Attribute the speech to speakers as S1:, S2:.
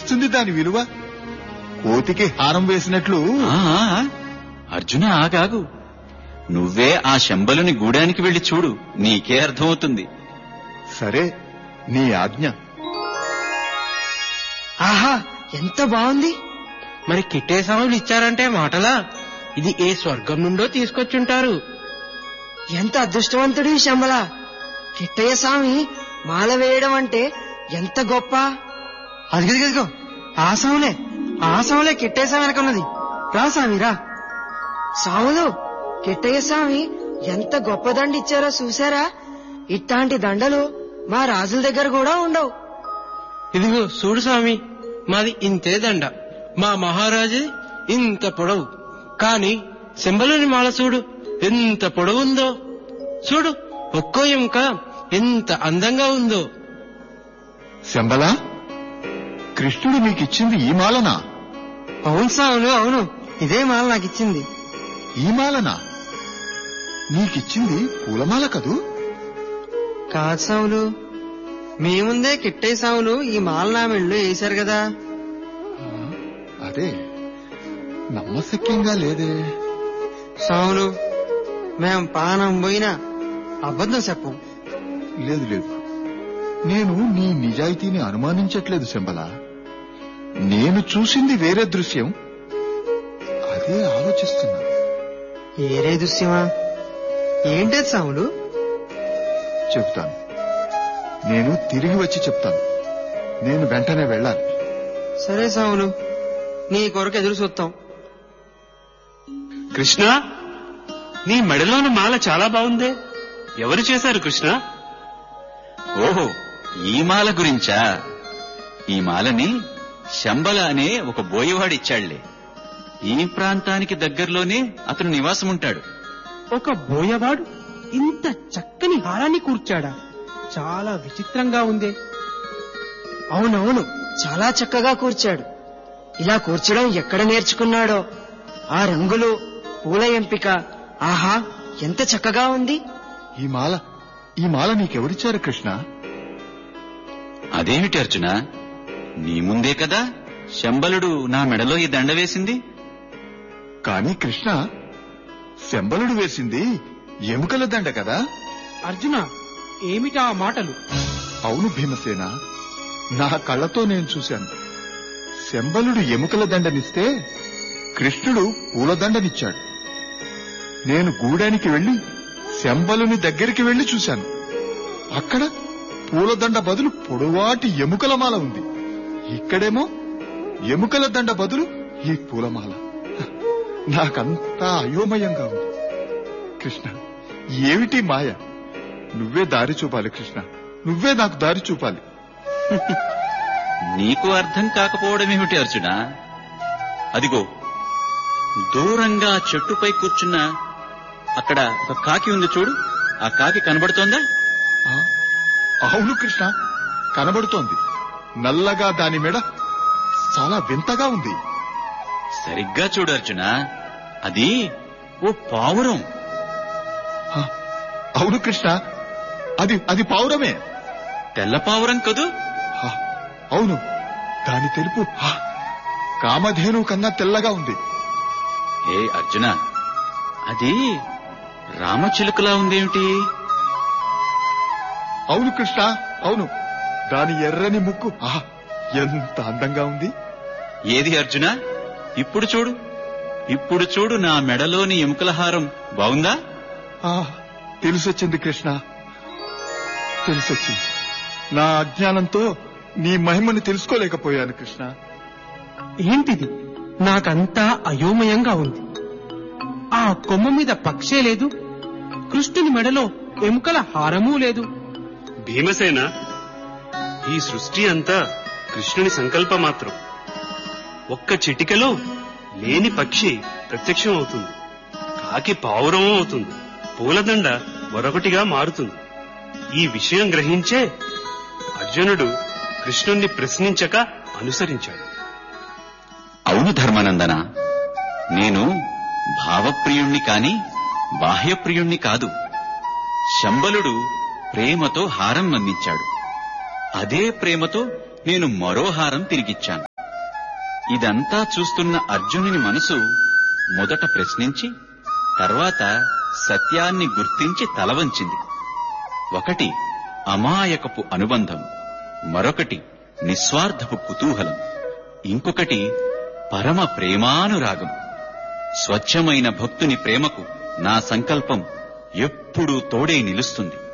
S1: తెలుస్తుంది దాని విలువ. కోతికి హారం వేసినట్లు.
S2: అర్జున ఆగాగు. నువ్వే ఆ శంబలుని గూడానికి వెళ్లి చూడు, నీకే అర్థమవుతుంది.
S1: సరే, నీ ఆజ్ఞ.
S3: ఆహా, ఎంత బాగుంది.
S4: మరి కిట్టేసాములు ఇచ్చారంటే మాటలా? ఇది ఏ స్వర్గం నుండో తీసుకొచ్చుంటారు.
S3: ఎంత అదృష్టవంతుడి శంబల. కిట్టయ్య స్వామి మాల వేయడం అంటే ఎంత గొప్ప. అదిగదిగో ఆ సాములే కిట్టయ్య స్వామి వెనకున్నది. రా స్వామి రా. సాములు, కిట్టయ్య స్వామి ఎంత గొప్ప దండ ఇచ్చారో చూసారా? ఇట్లాంటి దండలు మా రాజుల దగ్గర కూడా ఉండవు.
S4: ఇదిగో చూడు స్వామి, మాది ఇంతే దండ. మా మహారాజు ఇంత పొడవు. కాని శంబలుని మాల చూడు ఎంత పొడవుందో. చూడు, ఒక్కో ఎముక ఎంత అందంగా ఉందో.
S1: శంబల, కృష్ణుడు నీకిచ్చింది ఈ మాలనా?
S3: అవును సాములు, అవును. ఇదే మాల నాకిచ్చింది.
S1: ఈ మాలనా? నీకిచ్చింది పూలమాల కదూ?
S3: కాదు సాములు, మీ ముందే కిట్టయ్య సాములు ఈ మాల నా మెళ్ళు వేశారు కదా.
S1: అదే నమ్మశక్యంగా లేదే.
S3: సాములు, మేం పానం పోయినా అబద్ధం చెప్పం.
S1: లేదు లేదు, నేను నీ నిజాయితీని అనుమానించట్లేదు శంబల. నేను చూసింది వేరే దృశ్యం, అదే ఆలోచిస్తున్నా.
S3: వేరే దృశ్యమా? ఏంటది సాములు?
S1: చెప్తాను, నేను తిరిగి వచ్చి చెప్తాను. నేను వెంటనే వెళ్ళాలి.
S3: సరే సాములు, నీ కొరకు ఎదురు చూస్తాం.
S5: కృష్ణ, నీ మెడలోని మాల చాలా బాగుందే. ఎవరు చేశారు కృష్ణ?
S2: ఓహో, ఈ మాల గురించా? ఈ మాలని శంబల అనే ఒక బోయవాడిచ్చాళ్లే. ఈ ప్రాంతానికి దగ్గరలోనే అతను నివాసం ఉంటాడు.
S4: ఒక బోయవాడు ఇంత చక్కని హారాన్ని కూర్చాడా? చాలా విచిత్రంగా ఉందే.
S3: అవునవును, చాలా చక్కగా కూర్చాడు. ఇలా కూర్చడం ఎక్కడ నేర్చుకున్నాడో. ఆ రంగులు, పూల ఎంపిక, ఆహా ఎంత చక్కగా ఉంది.
S1: ఈ మాల నీకెవరిచ్చారు కృష్ణ?
S2: అదేమిటి అర్జున, నీ ముందే కదా శంబలుడు నా మెడలో ఈ దండ వేసింది.
S1: కాని కృష్ణ, శంబలుడు వేసింది ఎముకల దండ కదా?
S4: అర్జున, ఏమిటా మాటలు?
S1: అవును భీమసేన, నా కళ్ళతో నేను చూశాను. శంబలుడు ఎముకల దండనిస్తే కృష్ణుడు పూలదండనిచ్చాడు. నేను గూడానికి వెళ్లి శంబలుని దగ్గరికి వెళ్లి చూశాను. అక్కడ పూలదండ బదులు పొడవాటి ఎముకల మాల ఉంది. ఇక్కడేమో ఎముకల దండ బదులు ఈ పూలమాల. నాకంతా అయోమయంగా ఉంది. కృష్ణ, ఏమిటి మాయ? నువ్వే దారి చూపాలి కృష్ణ, నువ్వే నాకు దారి చూపాలి.
S2: నీకు అర్థం కాకపోవడమేమిటి అర్జున? అదిగో దూరంగా చెట్టుపై కూర్చున్న అక్కడ ఒక కాకి ఉంది చూడు. ఆ కాకి కనబడుతోందా?
S1: అవును కృష్ణ, కనబడుతోంది. నల్లగా దాని మెడ చాలా వింతగా ఉంది.
S2: సరిగ్గా చూడు అర్జున, అది ఓ పావురం.
S1: అవును కృష్ణ, అది పావురమే.
S2: తెల్ల పావురం కదూ?
S1: అవును, దాని తెలుపు కామధేను కన్నా తెల్లగా ఉంది.
S2: ఏ అర్జున, అది రామచిలుకలా ఉందేమిటి?
S1: అవును కృష్ణ, అవును, దాని ఎర్రని ముక్కు ఎంత అందంగా ఉంది.
S2: ఏది అర్జున, ఇప్పుడు చూడు, ఇప్పుడు చూడు, నా మెడలోని ఎముకల హారం బాగుందా?
S1: తెలిసొచ్చింది కృష్ణ, తెలిసొచ్చింది. నా అజ్ఞానంతో నీ మహిమని తెలుసుకోలేకపోయాను కృష్ణ.
S4: ఏంటిది? నాకంతా అయోమయంగా ఉంది. ఆ కొమ్మ మీద పక్షే లేదు, కృష్ణుని మెడలో ఎముకల హారమూ లేదు.
S5: భీమసేన, ఈ సృష్టి అంతా కృష్ణుని సంకల్పమాత్రం. ఒక్క చిటికలో లేని పక్షి ప్రత్యక్షం అవుతుంది, కాకి పావురం అవుతుంది, పూలదండ మరొకటిగా మారుతుంది. ఈ విషయం గ్రహించే అర్జునుడు కృష్ణుణ్ణి ప్రశ్నించక అనుసరించాడు.
S2: అవును ధర్మానందన, నేను భావప్రియుణ్ణి కాని బాహ్యప్రియుణ్ణి కాదు. శంబలుడు ప్రేమతో హారం అందించాడు. అదే ప్రేమతో నేను మరో హారం తిరిగిచ్చాను. ఇదంతా చూస్తున్న అర్జునుని మనసు మొదట ప్రశ్నించి తర్వాత సత్యాన్ని గుర్తించి తలవంచింది. ఒకటి అమాయకపు అనుబంధం, మరొకటి నిస్వార్థపు కుతూహలం, ఇంకొకటి పరమ ప్రేమానురాగం. స్వచ్ఛమైన భక్తుని ప్రేమకు నా సంకల్పం ఎప్పుడూ తోడై నిలుస్తుంది.